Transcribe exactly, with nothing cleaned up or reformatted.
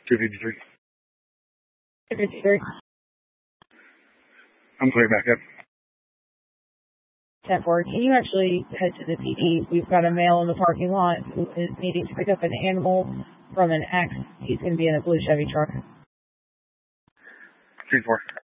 two fifty-three. two fifty-three. I'm clear back up. ten four. Can you actually head to the P D? We've got a male in the parking lot who is needing to pick up an animal from an accident. He's going to be in a blue Chevy truck. three four.